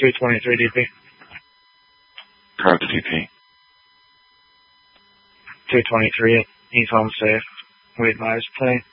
223 DP. Copy DP. 223, he's home safe. We advise plane.